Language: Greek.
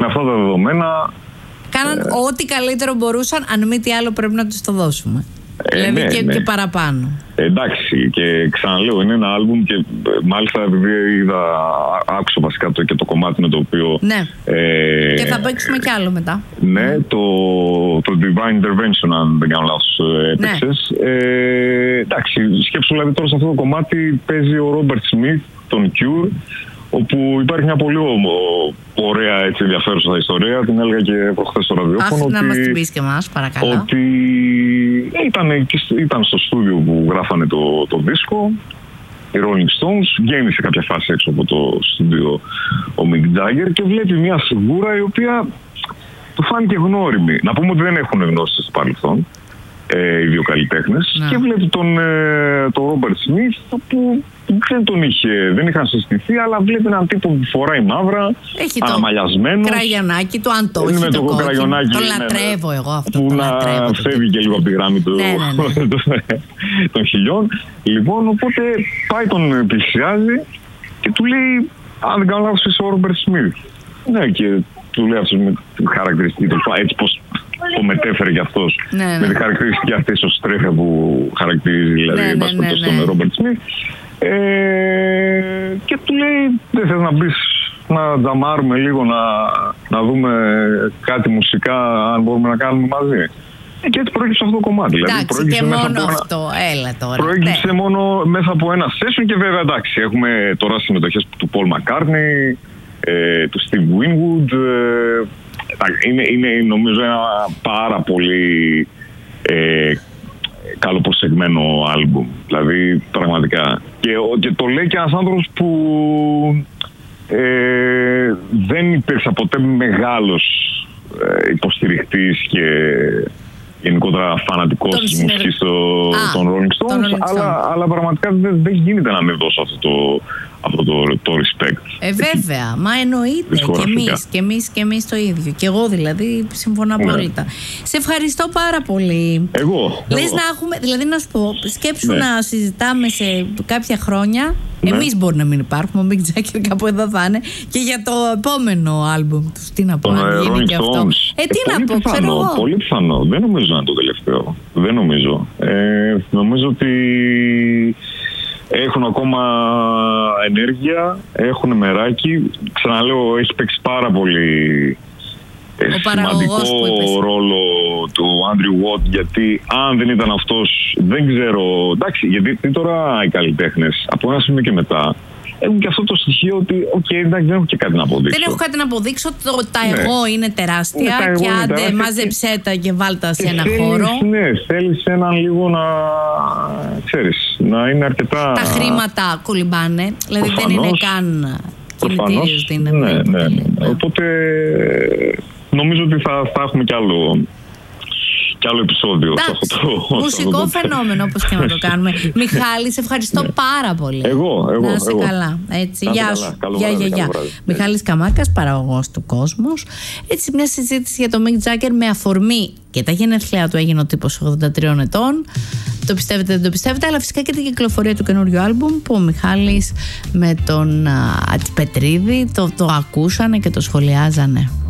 με αυτά τα δεδομένα. Κάναν ό,τι καλύτερο μπορούσαν, αν μη τι άλλο πρέπει να τους το δώσουμε. Δηλαδή και παραπάνω. Εντάξει, και ξαναλέω, είναι ένα άλμπουμ και μάλιστα επειδή άκουσα βασικά και το κομμάτι με το οποίο. Ναι. Και θα παίξουμε κι άλλο μετά. Ναι, το Divine Intervention, αν δεν κάνω λάθος, έπαιξες. Εντάξει, σκέψου δηλαδή τώρα σε αυτό το κομμάτι παίζει ο Ρόμπερτ Σμιθ, τον Cure, όπου υπάρχει μια πολύ ωραία, έτσι, ενδιαφέρουσα ιστορία. Την έλεγα και προχθές στο ραδιόφωνο. Να μας την πεις και εμάς, παρακαλώ. Ότι ήταν στο στούντιο που γράφανε το δίσκο, οι Rolling Stones, γέμισε κάποια φάση έξω από το στούντιο ο Mick Jagger και βλέπει μια φιγούρα η οποία του φάνηκε γνώριμη. Να πούμε ότι δεν έχουν γνώσει στο παρελθόν οι δύο καλλιτέχνες. Και βλέπει τον Robert Smith που δεν είχαν συστηθεί, αλλά βλέπει έναν τύπο που φοράει μαύρα, αναμαλιασμένος. Κραγιονάκι του, αν το έχει το κόκκινο. Το λατρεύω εγώ αυτό. Που να φεύγει και λίγο από τη γραμμή των χιλιών. Λοιπόν, οπότε πάει, τον πλησιάζει και του λέει, αν δεν κάνω λάθος, είσαι ο Ρόμπερτ Σμιθ. Ναι, και του λέει αυτό με τη χαρακτηριστική, έτσι πως το μετέφερε κι αυτός, με τη χαρακτηριστική αυτή ισοστρέφεια που χαρακτηρίζει δηλαδή τον Ρόμπερτ Σμιθ. Και του λέει, δεν θες να μπεις να τζαμάρουμε λίγο, να δούμε κάτι μουσικά, αν μπορούμε να κάνουμε μαζί. Και έτσι προέκυψε αυτό το κομμάτι. Εντάξει, και μόνο αυτό, έλα τώρα. Προέκυψε μόνο μέσα από ένα session και βέβαια εντάξει, έχουμε τώρα συμμετοχές του Paul McCartney, του Steve Winwood. Είναι νομίζω ένα πάρα πολύ καλοπροσεγμένο άλμπουμ. Δηλαδή πραγματικά. Και το λέει και ένας άνθρωπος που δεν υπήρξε ποτέ μεγάλος υποστηριχτής και γενικότερα φανατικός της μουσικής των Rolling Stones, αλλά πραγματικά δεν γίνεται να μην δώσω αυτό το respect. Βέβαια, μα εννοείται και εμείς το ίδιο. Και εγώ δηλαδή συμφωνώ απόλυτα. Σε ευχαριστώ πάρα πολύ. Εγώ. Λες να έχουμε, δηλαδή να σου πω, σκέψου να συζητάμε σε κάποια χρόνια. Εμείς μπορεί να μην υπάρχουμε, ο Mick Jagger κάπου εδώ θα είναι, και για το επόμενο άλμπουμ τους. Τι να πω, αν γίνει και αυτό. Τι να πω, ξέρω εγώ. Πολύ πιθανό. Δεν νομίζω να είναι το τελευταίο. Δεν νομίζω. Νομίζω ότι έχουν ακόμα ενέργεια, έχουν μεράκι. Ξαναλέω, έχει παίξει πάρα πολύ σημαντικό ρόλο του Andrew Watt, γιατί αν δεν ήταν αυτός, δεν ξέρω. Εντάξει, γιατί τώρα οι καλλιτέχνες από ένα σημείο και μετά έχουν και αυτό το στοιχείο ότι εντάξει, δεν έχω και κάτι να αποδείξω. Δεν έχω κάτι να αποδείξω. Τα εγώ είναι τεράστια και άντε μάζεψέ τα και βάλτα σε ένα χώρο. Ναι, θέλεις έναν λίγο να ξέρεις, να είναι αρκετά. Τα χρήματα κολυμπάνε, δηλαδή δεν είναι καν κινητήριος δύναμη. Ναι. Οπότε νομίζω ότι θα έχουμε κι άλλο επεισόδιο. Μουσικό φαινόμενο, όπως και να το κάνουμε. Μιχάλη, σε ευχαριστώ πάρα πολύ. Εγώ. Να είσαι καλά. Έτσι, γεια σου. Γεια. Μιχάλης Καμάκας, παραγωγός του Κόσμος. Έτσι, μια συζήτηση για το Mick Jagger με αφορμή και τα γενέθλιά του, έγινε ο τύπος 83 ετών. Το πιστεύετε, δεν το πιστεύετε, αλλά φυσικά και την κυκλοφορία του καινούριου άλμπουμ που ο Μιχάλης με τον Ατυπετρίδη το ακούσανε και το σχολιάζανε.